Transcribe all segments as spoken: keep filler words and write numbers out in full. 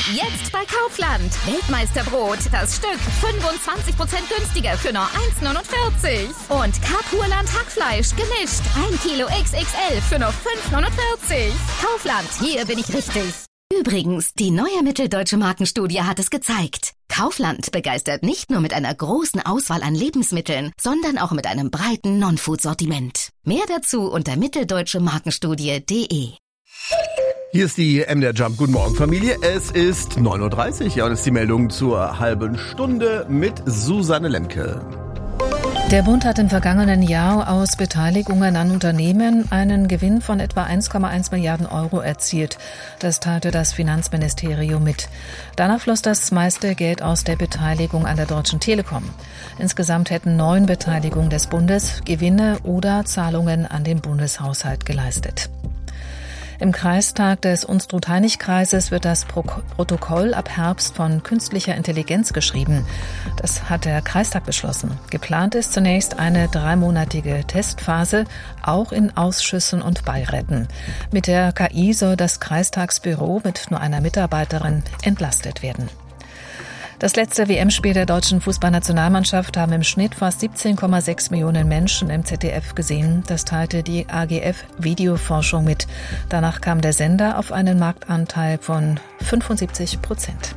Jetzt bei Kaufland. Weltmeisterbrot, das Stück fünfundzwanzig Prozent günstiger für nur eins neunundvierzig. Und Kapurland Hackfleisch gemischt. ein Kilo X X L für nur fünf neunundvierzig. Kaufland, hier bin ich richtig. Übrigens, die neue Mitteldeutsche Markenstudie hat es gezeigt. Kaufland begeistert nicht nur mit einer großen Auswahl an Lebensmitteln, sondern auch mit einem breiten Non-Food-Sortiment. Mehr dazu unter mitteldeutsche markenstudie punkt de. Hier ist die M D R Jump. Guten Morgen, Familie. Es ist neun Uhr dreißig. Ja, und das ist die Meldung zur halben Stunde mit Susanne Lemke. Der Bund hat im vergangenen Jahr aus Beteiligungen an Unternehmen einen Gewinn von etwa eins Komma eins Milliarden Euro erzielt. Das teilte das Finanzministerium mit. Danach floss das meiste Geld aus der Beteiligung an der Deutschen Telekom. Insgesamt hätten neun Beteiligungen des Bundes Gewinne oder Zahlungen an den Bundeshaushalt geleistet. Im Kreistag des Unstrut-Hainich-Kreises wird das Pro- Protokoll ab Herbst von künstlicher Intelligenz geschrieben. Das hat der Kreistag beschlossen. Geplant ist zunächst eine dreimonatige Testphase, auch in Ausschüssen und Beiräten. Mit der K I soll das Kreistagsbüro mit nur einer Mitarbeiterin entlastet werden. Das letzte W M-Spiel der deutschen Fußballnationalmannschaft haben im Schnitt fast siebzehn Komma sechs Millionen Menschen im Z D F gesehen. Das teilte die A G F Videoforschung mit. Danach kam der Sender auf einen Marktanteil von fünfundsiebzig Prozent.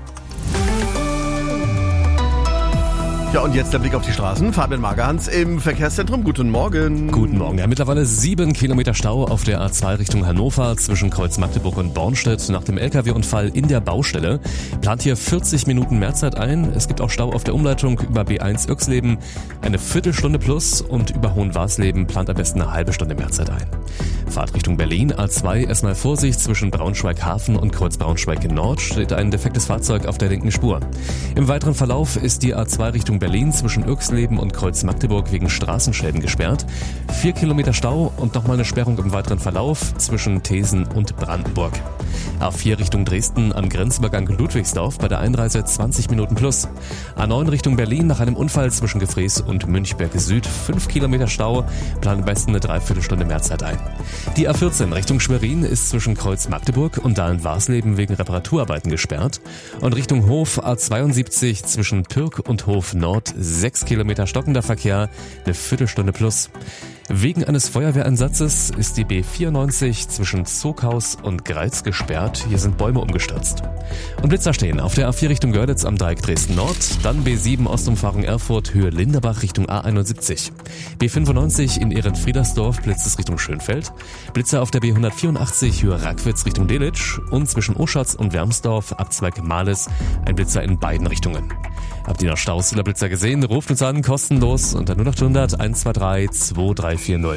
Ja, und jetzt der Blick auf die Straßen. Fabian Magerhans im Verkehrszentrum. Guten Morgen. Guten Morgen. Ja, mittlerweile sieben Kilometer Stau auf der A zwei Richtung Hannover zwischen Kreuz Magdeburg und Bornstedt nach dem L K W-Unfall in der Baustelle. Plant hier vierzig Minuten Mehrzeit ein. Es gibt auch Stau auf der Umleitung über B eins Irxleben. Eine Viertelstunde plus und über Hohenwarsleben plant am besten eine halbe Stunde Mehrzeit ein. Fahrt Richtung Berlin. A zwei erstmal Vorsicht zwischen Braunschweig-Hafen und Kreuz Braunschweig-Nord steht ein defektes Fahrzeug auf der linken Spur. Im weiteren Verlauf ist die A zwei Richtung Berlin zwischen Irxleben und Kreuz Magdeburg wegen Straßenschäden gesperrt. Vier Kilometer Stau und nochmal eine Sperrung im weiteren Verlauf zwischen Thesen und Brandenburg. A vier Richtung Dresden am Grenzübergang Ludwigsdorf bei der Einreise zwanzig Minuten plus. A neun Richtung Berlin nach einem Unfall zwischen Gefrees und Münchberg Süd. Fünf Kilometer Stau, planen am besten eine Dreiviertelstunde Mehrzeit ein. Die A vierzehn Richtung Schwerin ist zwischen Kreuz Magdeburg und Dahlen-Warsleben wegen Reparaturarbeiten gesperrt. Und Richtung Hof A zweiundsiebzig zwischen Türk und Hof Nord. Sechs Kilometer stockender Verkehr, eine Viertelstunde plus. Wegen eines Feuerwehreinsatzes ist die B vierundneunzig zwischen Zoghaus und Greiz gesperrt. Hier sind Bäume umgestürzt. Und Blitzer stehen auf der A vier Richtung Görlitz am Dreieck Dresden-Nord, dann B sieben Ostumfahrung Erfurt, Höhe Linderbach Richtung A einundsiebzig. B fünfundneunzig in Ehrenfriedersdorf blitzt es Richtung Schönfeld. Blitzer auf der B hundertvierundachtzig Höhe Rackwitz Richtung Delitzsch und zwischen Oschatz und Wermsdorf Abzweig Males ein Blitzer in beiden Richtungen. Habt ihr noch Staus oder Blitzer gesehen? Ruft uns an, kostenlos unter null acht hundert eins zwei drei zwei drei vier null.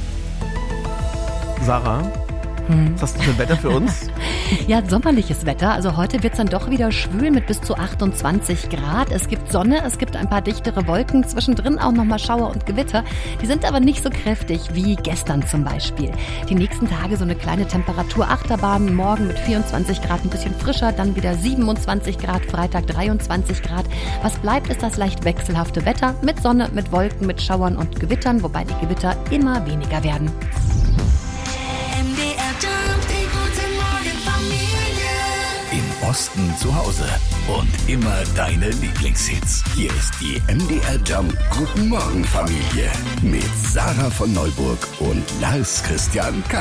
Sarah, hm. was hast du für ein Wetter für uns? Ja, sommerliches Wetter. Also heute wird's dann doch wieder schwül mit bis zu achtundzwanzig Grad. Es gibt Sonne, es gibt ein paar dichtere Wolken, zwischendrin auch nochmal Schauer und Gewitter. Die sind aber nicht so kräftig wie gestern zum Beispiel. Die nächsten Tage so eine kleine Temperaturachterbahn. Morgen mit vierundzwanzig Grad ein bisschen frischer, dann wieder siebenundzwanzig Grad, Freitag dreiundzwanzig Grad. Was bleibt, ist das leicht wechselhafte Wetter mit Sonne, mit Wolken, mit Schauern und Gewittern, wobei die Gewitter immer weniger werden. Im Osten zu Hause und immer deine Lieblingshits. Hier ist die M D R Jump Guten Morgen Familie mit Sarah von Neuburg und Lars Christian Keil.